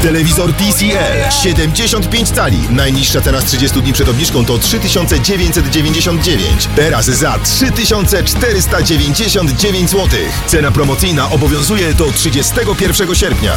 Telewizor TCL 75 cali. Najniższa cena z 30 dni przed obniżką to 3999. Teraz za 3499 zł. Cena promocyjna obowiązuje do 31 sierpnia.